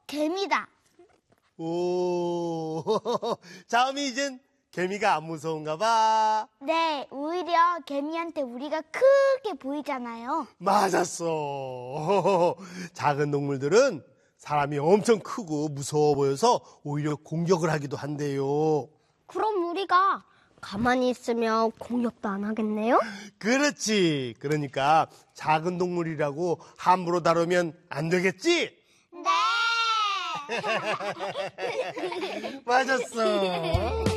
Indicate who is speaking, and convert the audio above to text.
Speaker 1: 개미다.
Speaker 2: 오, 자음이 이젠 개미가 안 무서운가 봐.
Speaker 1: 네, 오히려 개미한테 우리가 크게 보이잖아요.
Speaker 2: 맞았어. 작은 동물들은 사람이 엄청 크고 무서워 보여서 오히려 공격을 하기도 한대요.
Speaker 3: 그럼 우리가 가만히 있으면 공격도 안 하겠네요?
Speaker 2: 그렇지. 그러니까 작은 동물이라고 함부로 다루면 안 되겠지?
Speaker 1: 네!
Speaker 2: 맞았어.